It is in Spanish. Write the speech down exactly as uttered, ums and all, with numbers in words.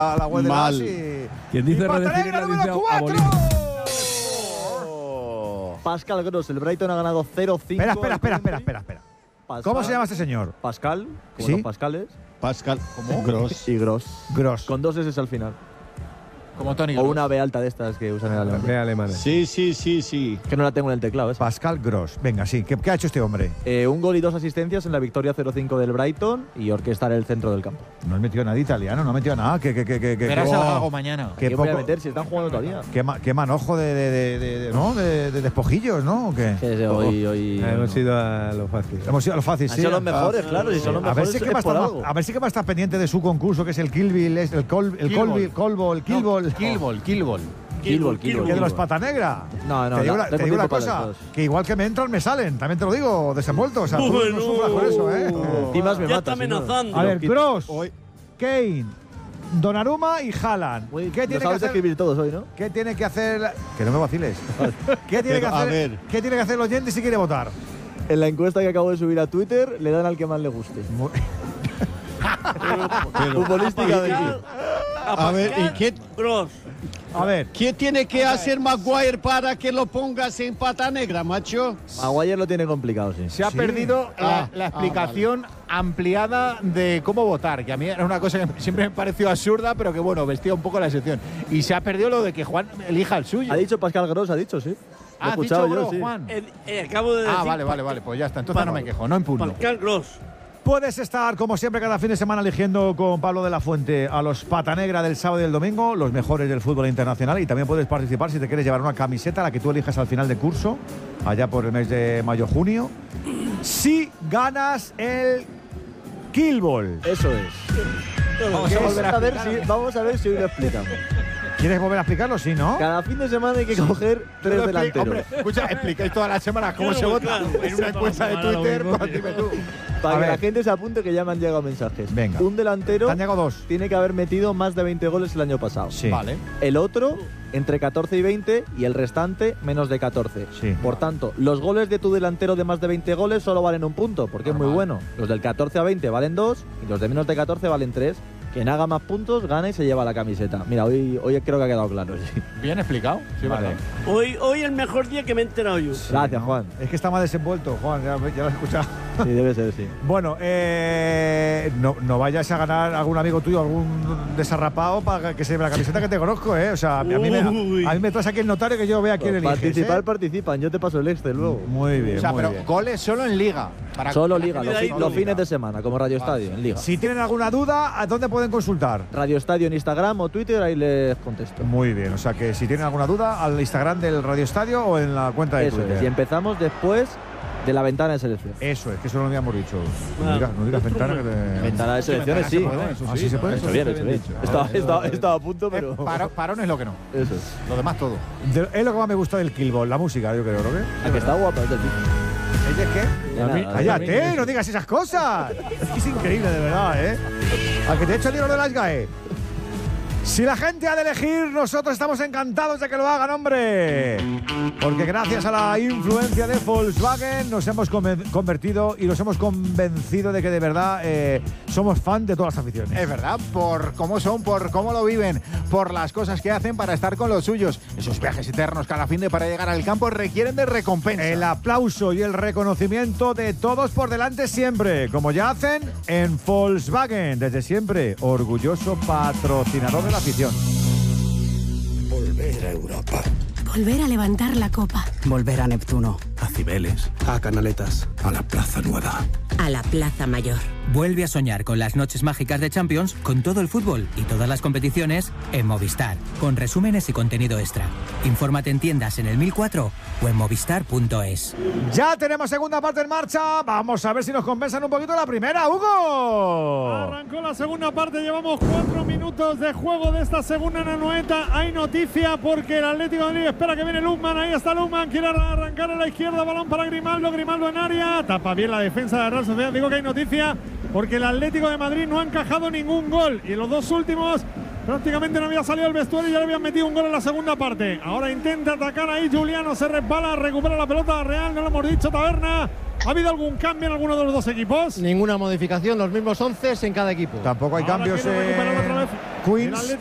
a la web de la ASI. Quien dice redecir la dice abolir. Pascal Gross, el Brighton ha ganado cero cinco. Espera, espera, espera, espera, espera, espera. Pascal, ¿Cómo se llama este señor? Pascal, como ¿Sí? los Pascales. Pascal, ¿Cómo? Gross. Y Gross. Gross. Con dos S al final. Como Tony O una B alta de estas que usan en alemán. B alemana. Sí, sí, sí, sí. Que no la tengo en el teclado, ¿eh? Pascal Gross. Venga, sí. ¿Qué, qué ha hecho este hombre? Eh, un gol y dos asistencias en la victoria cero cinco del Brighton y orquestar el centro del campo. No ha metido nada italiano, no ha metido nada. Que, que, que, que, que, Verás que- el Gago mañana. Qué ¿Qué voy a poco- meter si están jugando todavía? Qué, ma- qué manojo de, de, de, de- de- ¿no? de, de despojillos, ¿no? ¿O qué? Sí, sí, hoy, hoy, Ah, hemos ido a lo fácil. Hemos ido a lo fácil, Han sí. sido los mejores, claro, si son los A ver mejores si que es va a por estar, algo. a ver si que va a estar pendiente de su concurso, que es el Kill Bill, es el Col, el Kill Colby, Ball. Colbo, el Kill Ball. Killball, Killball. Killball, Killball. Que de los pata negra. No, no, te digo, no, la- te tengo digo una tiempo para cosa, los dos. que igual que me entran, me salen. También te lo digo, desenvuelto. O sea, tú no sufras con eso, ¿eh? Encima me Ya mata, está si no. amenazando. A ver, Gross, Hoy, Kane, Donnarumma y Haaland. Uy, ¿Qué lo tiene que sabes hacer? escribir todos hoy, ¿no? ¿Qué tiene que hacer? la- Que no me vaciles. ¿Qué tiene que Pero, a hacer? ver. ¿Qué tiene que hacer el oyente si quiere votar? En la encuesta que acabo de subir a Twitter, le dan al que más le guste. Mu- pero, Futbolísticamente. a ver, ¿y qué, Gross. A ver, qué tiene que hacer Maguire para que lo pongas en pata negra, macho? Maguire lo tiene complicado, sí. Se ha Sí. perdido la, Ah, la ah, explicación ampliada de cómo votar, que a mí era una cosa que siempre me pareció absurda, pero que bueno, vestía un poco la excepción. Y se ha perdido lo de que Juan elija el suyo. Ha dicho Pascal Gross, ha dicho, sí. Lo he Ah, ¿has escuchado dicho yo, Gross, sí. Juan? Eh, eh, acabo de decir. Ah, vale, vale, vale, pues ya está. Entonces no me quejo, no impugno. Pascal Gross. puedes estar, como siempre, cada fin de semana eligiendo con Pablo de la Fuente a los pata negra del sábado y del domingo, los mejores del fútbol internacional. Y también puedes participar si te quieres llevar una camiseta, la que tú elijas al final de curso, allá por el mes de mayo-junio. Si ganas el Kill Ball. Eso es. Vamos a volver a a ver explicar. si, vamos a ver si hoy lo explicamos. ¿Quieres volver a explicarlo? Sí, ¿no? Cada fin de semana hay que coger tres Pero expli- delanteros. Hombre, escucha, explicáis todas las semanas cómo Claro, se vota claro. en una encuesta de Twitter. Pues dime tú. Para A que ver. la gente se apunte que ya me han llegado mensajes. Venga. Un delantero Te han llegado dos. tiene que haber metido más de veinte goles el año pasado. Sí. Vale. El otro entre catorce y veinte y el restante menos de catorce. Sí. Por tanto, los goles de tu delantero de más de veinte goles solo valen un punto, porque es muy bueno. Los del catorce a veinte valen dos y los de menos de catorce valen tres. Quien haga más puntos gana y se lleva la camiseta. Mira, hoy, hoy creo que ha quedado claro. Sí. Bien explicado. Sí, Vale. verdad. Hoy, hoy el mejor día que me he enterado yo. Gracias, ¿no? Juan. Es que está más desenvuelto, Juan, ya, ya lo has escuchado. Sí, debe ser, sí. Bueno, eh, no, no vayas a ganar algún amigo tuyo, algún desarrapado para que se lleve la camiseta que te conozco, ¿eh? O sea, a mí, me, Uy. a mí me traes aquí el notario que yo vea quién eliges, Participar, ¿eh? participan. Yo te paso el Excel luego. Muy bien, O sea, muy pero bien. goles solo en Liga. Para Solo que la Liga, gente los, ahí fi- no los Liga. fines de semana, como Radio Estadio, en Liga. Si tienen alguna duda, ¿a dónde pueden consultar? Radio Estadio en Instagram o Twitter, ahí les contesto. Muy bien, o sea que si tienen alguna duda, al Instagram del Radio Estadio o en la cuenta de Eso Twitter. es. Y empezamos después de la ventana de selección. Eso es, que eso no lo habíamos dicho. No Ah, digas, no digas ventana que te... Ventana de selecciones, sí. Ah, sí se puede. Hecho bien, hecho bien. Estaba, estaba, estaba a punto, Eh, pero. paro- parón es lo que no. Eso es. Lo demás todo. De- es lo que más me gusta del Kill Ball, la música, yo creo, ¿no? ¿Qué? Ah, que está guapa, es del tipo. ¿Ella es qué? De nada, ¡Cállate! ¡No digas esas cosas! Es que es increíble, de verdad, ¿eh? A que te he hecho el libro de las G A E. Si la gente ha de elegir, nosotros estamos encantados de que lo hagan, hombre. Porque gracias a la influencia de Volkswagen nos hemos conven- convertido y nos hemos convencido de que de verdad eh, somos fan de todas las aficiones. Es verdad, por cómo son, por cómo lo viven, por las cosas que hacen para estar con los suyos. Esos viajes eternos cada fin de para llegar al campo requieren de recompensa. El aplauso y el reconocimiento de todos por delante siempre, como ya hacen en Volkswagen, desde siempre, orgulloso patrocinador de la afición. Volver a Europa. Volver a levantar la copa. Volver a Neptuno. A Cibeles. A Canaletas. A la Plaza Nueva. A la Plaza Mayor. Vuelve a soñar con las noches mágicas de Champions, con todo el fútbol y todas las competiciones en Movistar, con resúmenes y contenido extra. Infórmate en tiendas en el mil cuatro o en movistar punto es. Ya tenemos segunda parte en marcha. Vamos a ver si nos compensan un poquito la primera, Hugo. Arrancó la segunda parte, llevamos cuatro minutos de juego de esta segunda noeta. Hay noticia porque el Atlético de Madrid espera que viene Lukman. Ahí está Lukman, quiere arrancar a la izquierda, balón para Grimaldo, Grimaldo en área. Tapa bien la defensa de la Real Sociedad. Digo que hay noticia porque el Atlético de Madrid no ha encajado ningún gol. Y en los dos últimos prácticamente no había salido el vestuario y ya le habían metido un gol en la segunda parte. Ahora intenta atacar ahí Juliano, se resbala, recupera la pelota Real, no lo hemos dicho, Taberna. ¿Ha habido algún cambio en alguno de los dos equipos? Ninguna modificación, los mismos once en cada equipo. Tampoco hay Ahora cambios. quiere recuperar otra Eh... vez Queens